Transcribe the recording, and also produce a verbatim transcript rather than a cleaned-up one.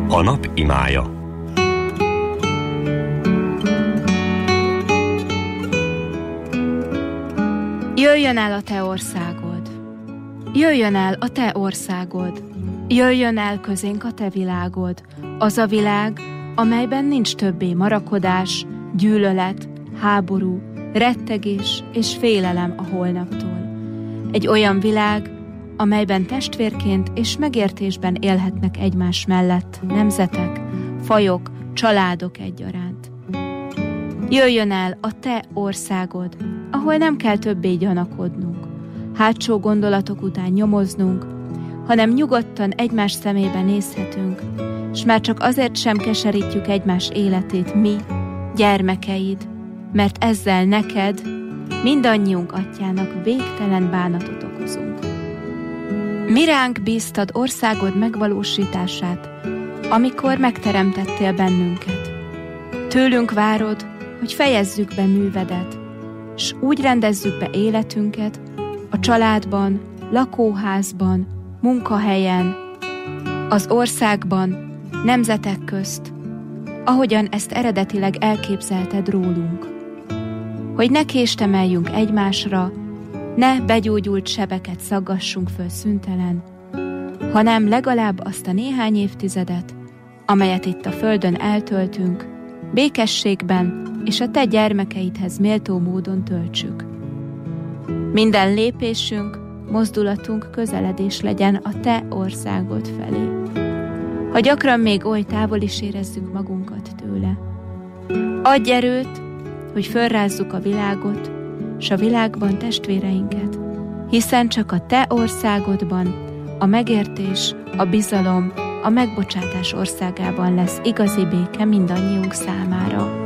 A nap imája. Jöjjön el a te országod, jöjjön el a te országod, jöjjön el közénk a te világod, az a világ, amelyben nincs többé marakodás, gyűlölet, háború, rettegés és félelem a holnaptól. Egy olyan világ, amelyben testvérként és megértésben élhetnek egymás mellett nemzetek, fajok, családok egyaránt. Jöjjön el a te országod, ahol nem kell többé gyanakodnunk, hátsó gondolatok után nyomoznunk, hanem nyugodtan egymás szemébe nézhetünk, s már csak azért sem keserítjük egymás életét mi, gyermekeid, mert ezzel neked, mindannyiunk atyának végtelen bánatot okozunk. Mi ránk bíztad országod megvalósítását, amikor megteremtettél bennünket. Tőlünk várod, hogy fejezzük be művedet, s úgy rendezzük be életünket a családban, lakóházban, munkahelyen, az országban, nemzetek közt, ahogyan ezt eredetileg elképzelted rólunk. Hogy ne késtemeljünk egymásra, ne begyógyult sebeket szaggassunk föl szüntelen, hanem legalább azt a néhány évtizedet, amelyet itt a földön eltöltünk, békességben és a te gyermekeidhez méltó módon töltsük. Minden lépésünk, mozdulatunk közeledés legyen a te országod felé. Ha gyakran még oly távol is érezzük magunkat tőle. Adj erőt, hogy fölrázzuk a világot, s a világban testvéreinket, hiszen csak a te országodban a megértés, a bizalom, a megbocsátás országában lesz igazi béke mindannyiunk számára.